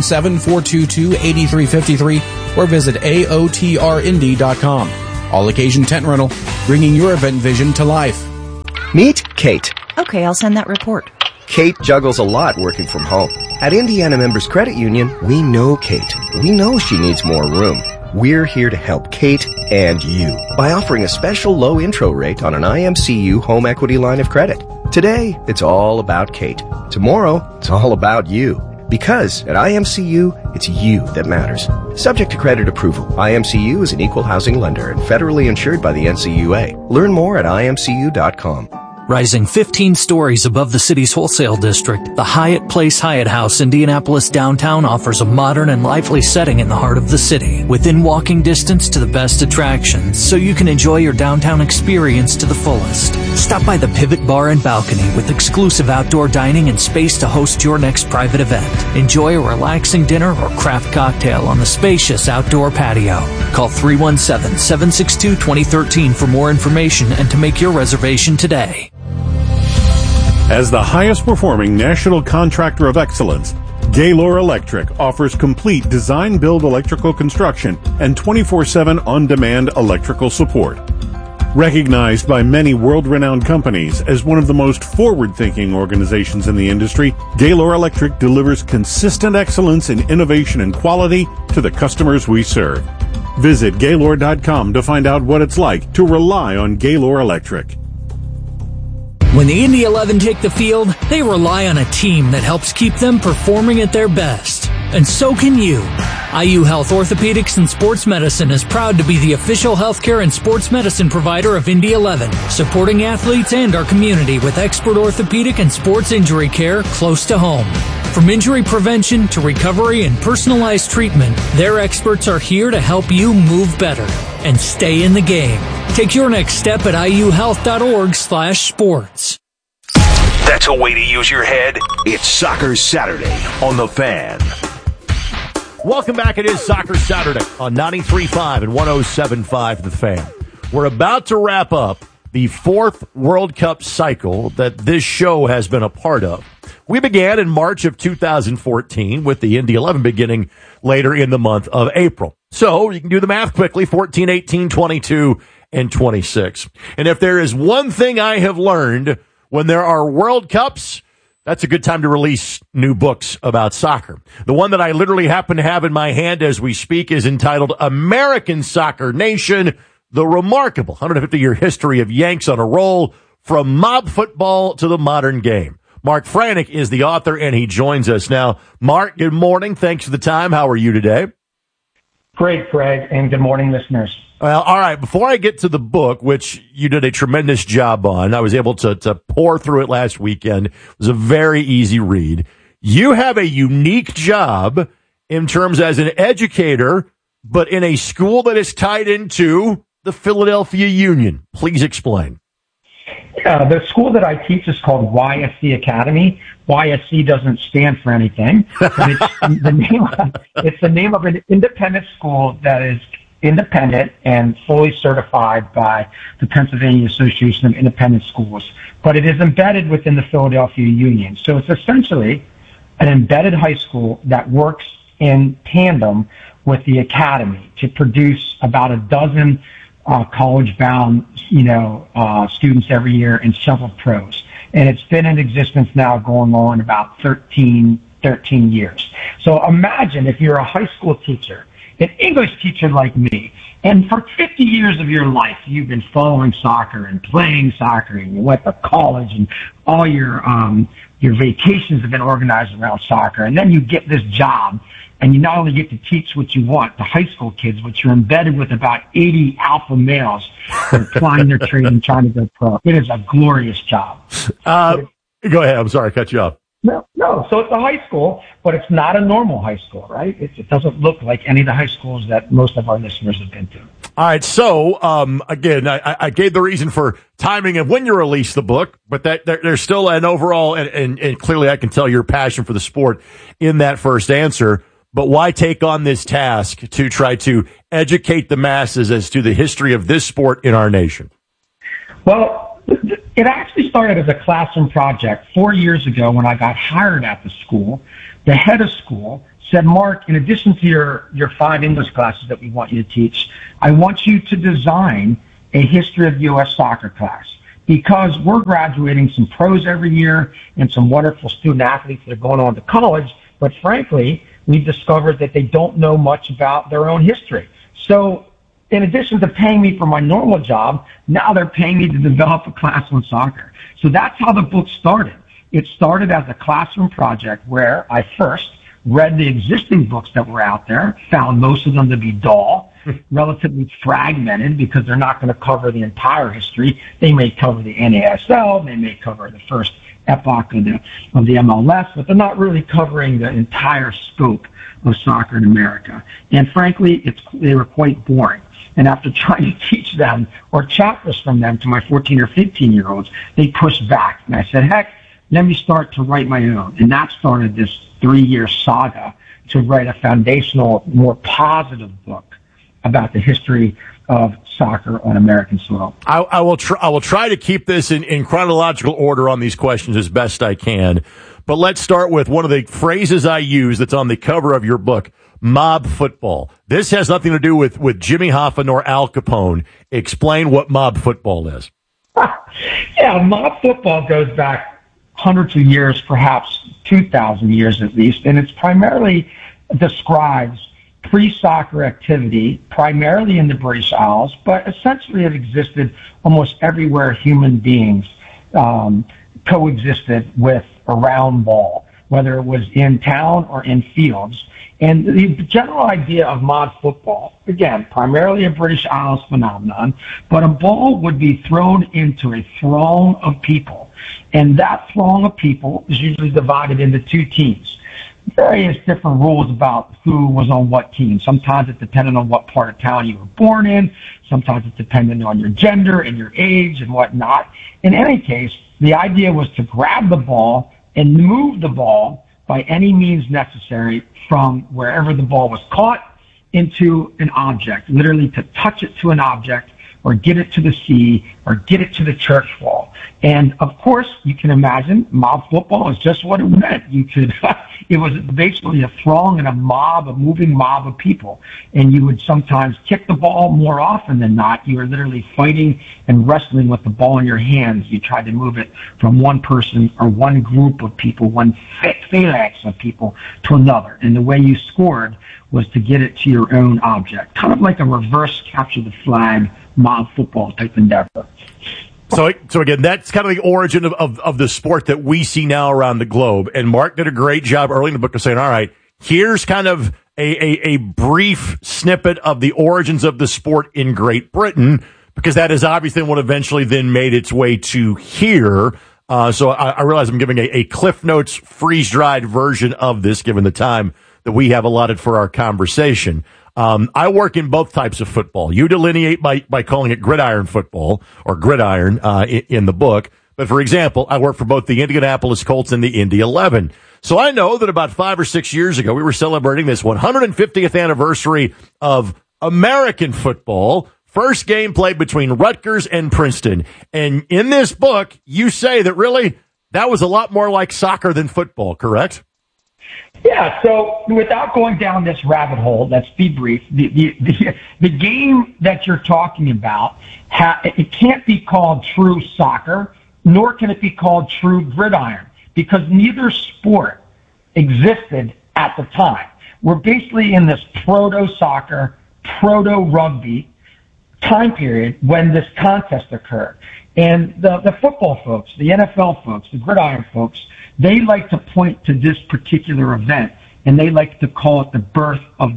317-422-8353 or visit aotrnd.com. All occasion tent rental, bringing your event vision to life. Meet Kate. Okay, I'll send that report. Kate juggles a lot working from home. At Indiana Members Credit Union, we know Kate. We know she needs more room. We're here to help Kate and you by offering a special low intro rate on an IMCU home equity line of credit. Today, it's all about Kate. Tomorrow, it's all about you. Because at IMCU, it's you that matters. Subject to credit approval, IMCU is an equal housing lender and federally insured by the NCUA. Learn more at imcu.com. Rising 15 stories above the city's wholesale district, the Hyatt Place Hyatt House Indianapolis downtown offers a modern and lively setting in the heart of the city, within walking distance to the best attractions, so you can enjoy your downtown experience to the fullest. Stop by the Pivot Bar and Balcony with exclusive outdoor dining and space to host your next private event. Enjoy a relaxing dinner or craft cocktail on the spacious outdoor patio. Call 317-762-2013 for more information and to make your reservation today. As the highest performing national contractor of excellence, Gaylor Electric offers complete design-build electrical construction and 24/7 on-demand electrical support. Recognized by many world-renowned companies as one of the most forward-thinking organizations in the industry, Gaylor Electric delivers consistent excellence in innovation and quality to the customers we serve. Visit Gaylor.com to find out what it's like to rely on Gaylor Electric. When the Indy 11 take the field, they rely on a team that helps keep them performing at their best. And so can you. IU Health Orthopedics and Sports Medicine is proud to be the official healthcare and sports medicine provider of Indy 11, supporting athletes and our community with expert orthopedic and sports injury care close to home. From injury prevention to recovery and personalized treatment, their experts are here to help you move better and stay in the game. Take your next step at iuhealth.org/sports. That's a way to use your head. It's Soccer Saturday on The Fan. Welcome back. It is Soccer Saturday on 93.5 and 107.5 The Fan. We're about to wrap up the fourth World Cup cycle that this show has been a part of. We began in March of 2014 with the Indy 11 beginning later in the month of April. So you can do the math quickly, 14, 18, 22, and 26. And if there is one thing I have learned when there are World Cups, that's a good time to release new books about soccer. The one that I literally happen to have in my hand as we speak is entitled American Soccer Nation, the remarkable 150-year history of Yanks on a roll from mob football to the modern game. Mark Franek is the author, and he joins us now. Mark, good morning. Thanks for the time. How are you today? Great, Greg, and good morning, listeners. Well, all right. Before I get to the book, which you did a tremendous job on, I was able to pour through it last weekend. It was a very easy read. You have a unique job in terms as an educator, but in a school that is tied into the Philadelphia Union. Please explain. The school that I teach is called YSC Academy. YSC doesn't stand for anything, but it's the name of an independent school that is independent and fully certified by the Pennsylvania Association of Independent Schools. But it is embedded within the Philadelphia Union. So it's essentially an embedded high school that works in tandem with the academy to produce about a dozen college-bound, students every year and several pros. And it's been in existence now going on about 13 years. So imagine if you're a high school teacher, an English teacher like me, and for 50 years of your life, you've been following soccer and playing soccer, and you went to college, and all your vacations have been organized around soccer. And then you get this job, and you not only get to teach what you want, the high school kids, but you're embedded with about 80 alpha males that are applying their trade and trying to go pro. It is a glorious job. Go ahead. I'm sorry, I cut you off. No. So it's a high school, but it's not a normal high school, right? It doesn't look like any of the high schools that most of our listeners have been to. All right. So, again, I gave the reason for timing of when you release the book, but that there's still an overall, and clearly I can tell your passion for the sport in that first answer. but why take on this task to try to educate the masses as to the history of this sport in our nation? Well, it actually started as a classroom project 4 years ago when I got hired at the school. The head of school said, Mark, in addition to your 5 English classes that we want you to teach, I want you to design a history of U.S. soccer class, because we're graduating some pros every year and some wonderful student athletes that are going on to college, but frankly, we've discovered that they don't know much about their own history. So in addition to paying me for my normal job, now they're paying me to develop a class on soccer. So that's how the book started. It started as a classroom project where I first read the existing books that were out there, found most of them to be dull, relatively fragmented because they're not going to cover the entire history. They may cover the NASL, they may cover the first epoch of the MLS, but they're not really covering the entire scope of soccer in America. And frankly, they were quite boring. And after trying to teach them or chapters from them to my 14 or 15-year-olds, they pushed back. And I said, heck, let me start to write my own. And that started this 3-year saga to write a foundational, more positive book about the history of soccer on American soil. I will try to keep this in chronological order on these questions as best I can. But let's start with one of the phrases I use that's on the cover of your book, mob football. This has nothing to do with Jimmy Hoffa nor Al Capone. Explain what mob football is. Yeah, mob football goes back hundreds of years, perhaps 2,000 years at least, and it's primarily describes pre-soccer activity, primarily in the British Isles, but essentially it existed almost everywhere human beings coexisted with a round ball, whether it was in town or in fields. And the general idea of mob football, again, primarily a British Isles phenomenon, but a ball would be thrown into a throng of people. And that throng of people is usually divided into 2 teams. Various different rules about who was on what team. Sometimes it depended on what part of town you were born in. Sometimes it depended on your gender and your age and whatnot. In any case, the idea was to grab the ball and move the ball by any means necessary from wherever the ball was caught into an object, literally to touch it to an object or get it to the sea or get it to the church wall. And of course, you can imagine mob football is just what it meant. It was basically a throng and a moving mob of people. And you would sometimes kick the ball more often than not. You were literally fighting and wrestling with the ball in your hands. You tried to move it from one person or one group of people, one phalanx of people to another. And the way you scored was to get it to your own object, kind of like a reverse capture the flag mob football type endeavor. So again, that's kind of the origin of the sport that we see now around the globe. And Mark did a great job early in the book of saying, all right, here's kind of a brief snippet of the origins of the sport in Great Britain, because that is obviously what eventually then made its way to here. So I realize I'm giving a Cliff Notes freeze-dried version of this, given the time that we have allotted for our conversation. I work in both types of football. You delineate by calling it gridiron football or gridiron in the book. But for example, I work for both the Indianapolis Colts and the Indy 11. So I know that about 5 or 6 years ago, we were celebrating this 150th anniversary of American football. First game played between Rutgers and Princeton. And in this book, you say that really that was a lot more like soccer than football, correct? Yeah, so without going down this rabbit hole, let's be brief. The game that you're talking about, it can't be called true soccer, nor can it be called true gridiron, because neither sport existed at the time. We're basically in this proto-soccer, proto-rugby time period when this contest occurred. And the football folks, the NFL folks, the gridiron folks, they like to point to this particular event, and they like to call it the birth of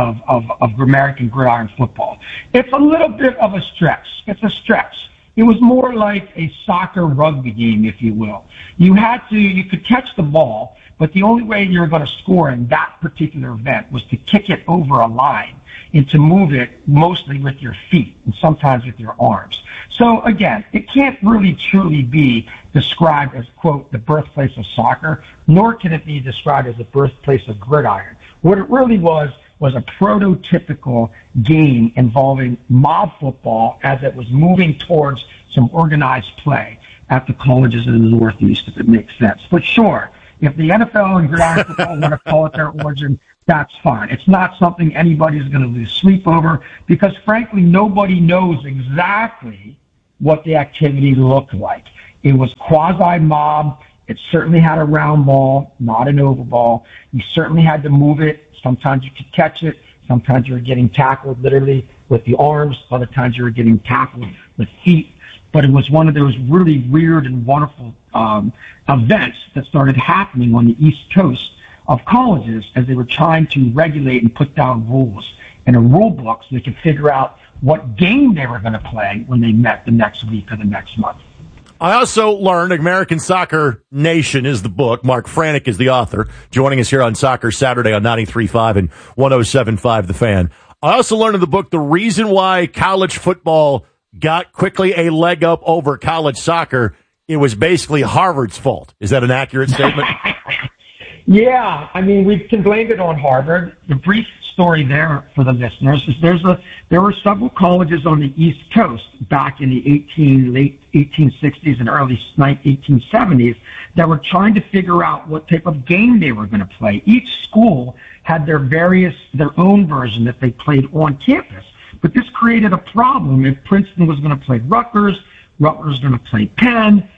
American gridiron football. It's a little bit of a stretch. It's a stretch. It was more like a soccer rugby game, if you will. You could catch the ball, but the only way you were going to score in that particular event was to kick it over a line and to move it mostly with your feet and sometimes with your arms. So again, it can't really truly be described as, quote, the birthplace of soccer, nor can it be described as the birthplace of gridiron. What it really was a prototypical game involving mob football as it was moving towards some organized play at the colleges in the Northeast, if it makes sense. But sure, if the NFL and gridiron football want to call it their origin, that's fine. It's not something anybody's going to lose sleep over because, frankly, nobody knows exactly what the activity looked like. It was quasi-mob. It certainly had a round ball, not an oval ball. You certainly had to move it. Sometimes you could catch it. Sometimes you were getting tackled literally with the arms. Other times you were getting tackled with feet. But it was one of those really weird and wonderful events that started happening on the East Coast of colleges as they were trying to regulate and put down rules in a rule book so they could figure out what game they were going to play when they met the next week or the next month. I also learned American Soccer Nation is the book. Mark Franek is the author, joining us here on Soccer Saturday on 93.5 and 107.5 The Fan. I also learned in the book the reason why college football got quickly a leg up over college soccer. It was basically Harvard's fault. Is that an accurate statement? Yeah, I mean, we can blame it on Harvard. The brief story there for the listeners is there were several colleges on the East Coast back in the late 1860s and early 1870s that were trying to figure out what type of game they were going to play. Each school had their own version that they played on campus. But this created a problem. If Princeton was going to play Rutgers was going to play Penn,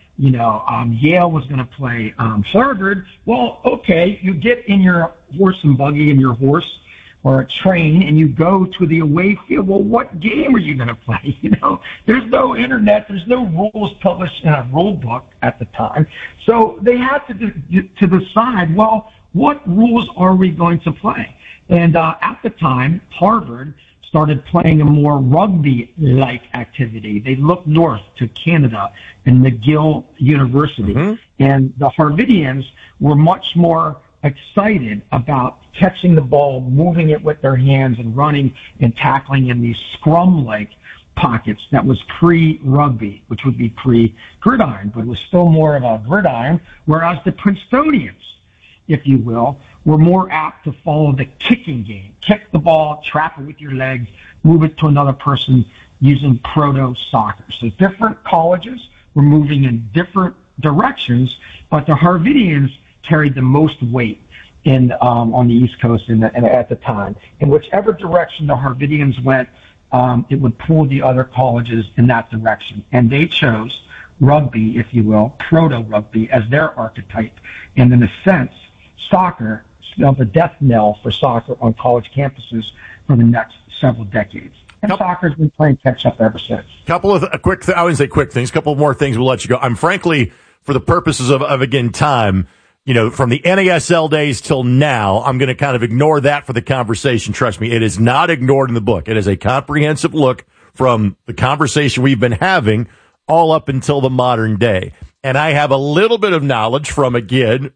Yale was going to play Harvard. Well, okay, you get in your horse and buggy and your horse or a train and you go to the away field. Well, what game are you going to play? There's no internet. There's no rules published in a rule book at the time. So they had to decide, well, what rules are we going to play? And at the time, Harvard started playing a more rugby-like activity. They looked north to Canada and McGill University. Mm-hmm. And the Harvardians were much more excited about catching the ball, moving it with their hands, and running and tackling in these scrum-like pockets that was pre-rugby, which would be pre-gridiron, but it was still more of a gridiron, whereas the Princetonians, if you will, were more apt to follow the kicking game. Kick the ball, trap it with your legs, move it to another person using proto-soccer. So different colleges were moving in different directions, but the Harvardians carried the most weight on the East Coast at the time. In whichever direction the Harvardians went, it would pull the other colleges in that direction. And they chose rugby, if you will, proto-rugby, as their archetype. And in a sense, soccer spelled the death knell for soccer on college campuses for the next several decades. And soccer's been playing catch-up ever since. Couple of I wouldn't say quick things, couple of more things we'll let you go. I'm frankly, for the purposes of again, time, from the NASL days till now, I'm going to kind of ignore that for the conversation. Trust me, it is not ignored in the book. It is a comprehensive look from the conversation we've been having all up until the modern day. And I have a little bit of knowledge from, again,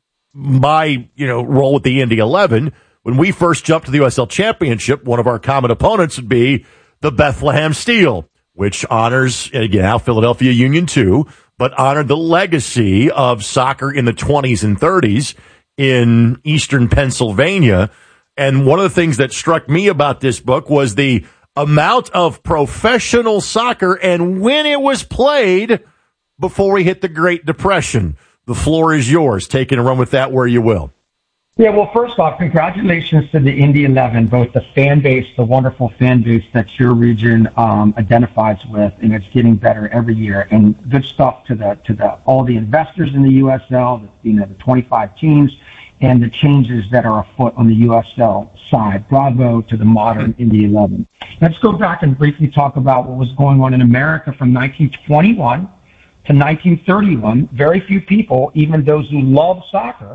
my, role with the Indy 11. When we first jumped to the USL Championship, one of our common opponents would be the Bethlehem Steel, which honors, again, now Philadelphia Union too, but honored the legacy of soccer in the 20s and 30s in eastern Pennsylvania. And one of the things that struck me about this book was the amount of professional soccer and when it was played before we hit the Great Depression. The floor is yours. Take it and run with that where you will. Yeah, well, first off, congratulations to the Indy 11, both the fan base, the wonderful fan base that your region identifies with, and it's getting better every year. And good stuff to all the investors in the USL, the 25 teams, and the changes that are afoot on the USL side. Bravo to the modern Indy 11. Let's go back and briefly talk about what was going on in America from 1921 to 1931. Very few people, even those who love soccer,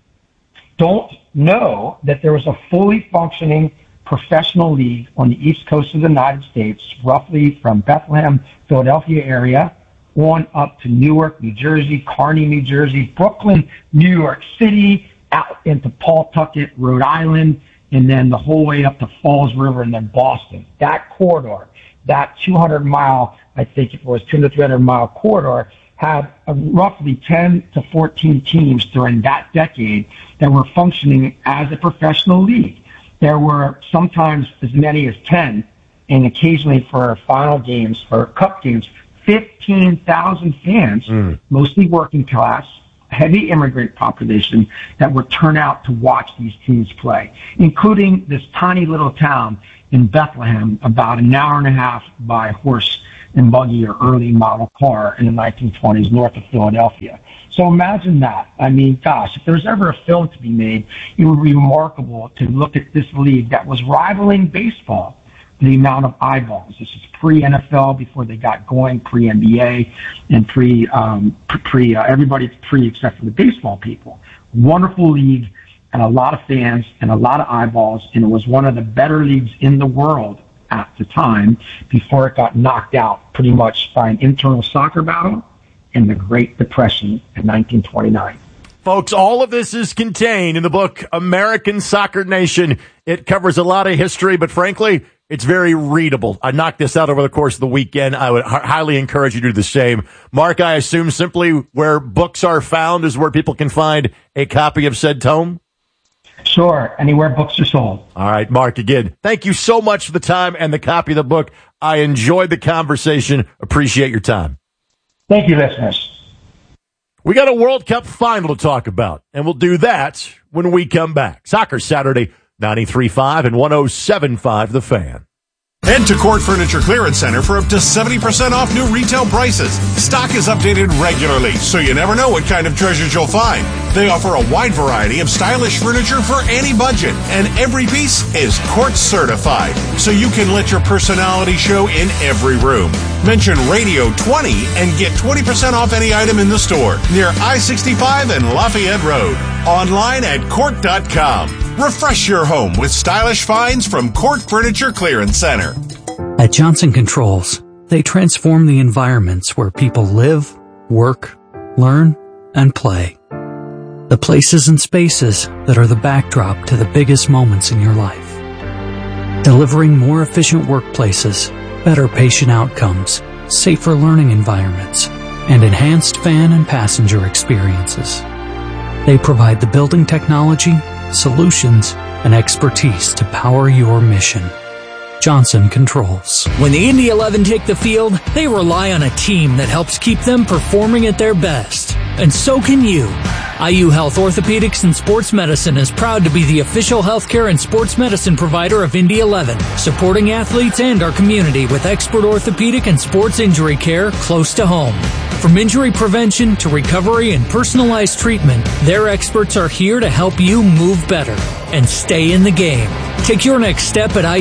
don't know that there was a fully functioning professional league on the East Coast of the United States, roughly from Bethlehem, Philadelphia area, on up to Newark, New Jersey, Kearny, New Jersey, Brooklyn, New York City, out into Pawtucket, Rhode Island, and then the whole way up to Falls River and then Boston. That corridor, that 200-mile, I think it was 200 to 300-mile corridor, had roughly 10 to 14 teams during that decade that were functioning as a professional league. There were sometimes as many as 10, and occasionally for final games, for cup games, 15,000 fans, mostly working class, heavy immigrant population that would turn out to watch these teams play, including this tiny little town in Bethlehem, about an hour and a half by horse and buggy or early model car in the 1920s north of Philadelphia. So imagine that. I mean, gosh, if there's ever a film to be made, it would be remarkable to look at this league that was rivaling baseball, the amount of eyeballs. This is pre-NFL, before they got going, pre-NBA, and everybody's pre except for the baseball people. Wonderful league, and a lot of fans, and a lot of eyeballs, and it was one of the better leagues in the world at the time, before it got knocked out pretty much by an internal soccer battle in the Great Depression in 1929. Folks, all of this is contained in the book American Soccer Nation. It covers a lot of history, but frankly, it's very readable. I knocked this out over the course of the weekend. I would highly encourage you to do the same. Mark, I assume simply where books are found is where people can find a copy of said tome? Sure, anywhere books are sold. All right, Mark, again, thank you so much for the time and the copy of the book. I enjoyed the conversation. Appreciate your time. Thank you, listeners. We got a World Cup final to talk about, and we'll do that when we come back. Soccer Saturday, 93.5 and 107.5 The Fan. Head to Court Furniture Clearance Center for up to 70% off new retail prices. Stock is updated regularly, so you never know what kind of treasures you'll find. They offer a wide variety of stylish furniture for any budget, and every piece is Court certified, so you can let your personality show in every room. Mention Radio 20 and get 20% off any item in the store near I-65 and Lafayette Road. Online at Court.com. Refresh your home with stylish finds from Court Furniture Clearance Center. At Johnson Controls, they transform the environments where people live, work, learn, and play. The places and spaces that are the backdrop to the biggest moments in your life. Delivering more efficient workplaces, better patient outcomes, safer learning environments, and enhanced fan and passenger experiences. They provide the building technology, solutions, and expertise to power your mission. Johnson Controls. When the Indy 11 take the field, they rely on a team that helps keep them performing at their best. And so can you. IU Health Orthopedics and Sports Medicine is proud to be the official healthcare and sports medicine provider of Indy 11, supporting athletes and our community with expert orthopedic and sports injury care close to home. From injury prevention to recovery and personalized treatment, their experts are here to help you move better and stay in the game. Take your next step at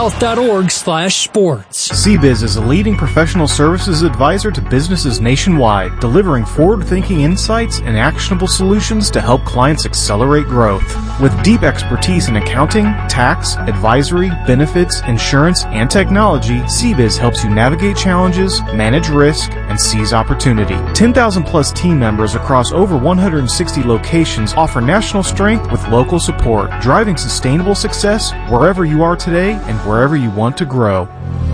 iuhealth.org/sports. CBiz is a leading professional services advisor to businesses nationwide, delivering forward-thinking insights and actionable solutions to help clients accelerate growth. With deep expertise in accounting, tax, advisory, benefits, insurance, and technology, CBiz helps you navigate challenges, manage risk, and seize opportunity. 10,000 plus team members across over 160 locations offer national strength with local support, driving sustainable success wherever you are today and wherever you want to grow.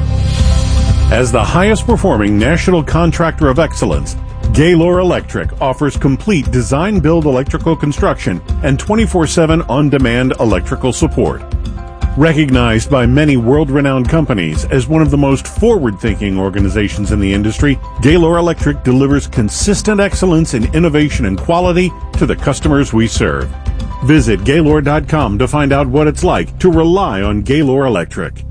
As the highest performing national contractor of excellence, Gaylor Electric offers complete design-build electrical construction and 24/7 on-demand electrical support. Recognized by many world-renowned companies as one of the most forward-thinking organizations in the industry, Gaylor Electric delivers consistent excellence in innovation and quality to the customers we serve. Visit Gaylor.com to find out what it's like to rely on Gaylor Electric.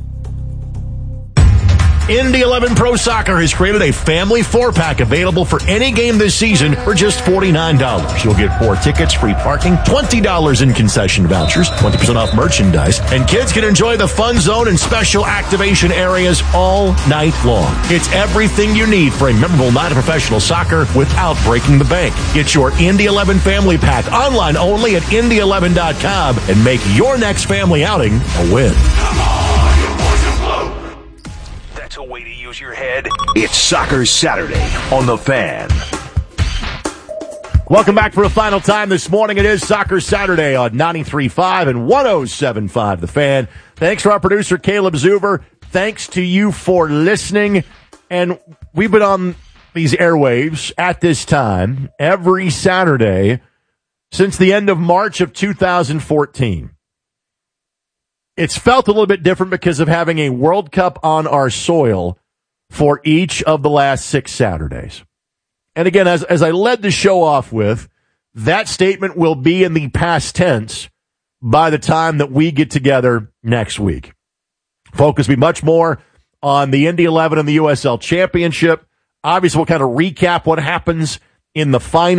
Indy 11 Pro Soccer has created a family 4-pack available for any game this season for just $49. You'll get 4 tickets, free parking, $20 in concession vouchers, 20% off merchandise, and kids can enjoy the fun zone and special activation areas all night long. It's everything you need for a memorable night of professional soccer without breaking the bank. Get your Indy 11 family pack online only at Indy11.com and make your next family outing a win. That's a way to use your head. It's Soccer Saturday on The Fan. Welcome back for a final time this morning. It is Soccer Saturday on 93.5 and 107.5 The Fan. Thanks to our producer, Caleb Zuber. Thanks to you for listening. And we've been on these airwaves at this time every Saturday since the end of March of 2014. It's felt a little bit different because of having a World Cup on our soil for each of the last 6 Saturdays. And again, as I led the show off with, that statement will be in the past tense by the time that we get together next week. Focus will be much more on the Indy 11 and the USL Championship. Obviously, we'll kind of recap what happens in the final.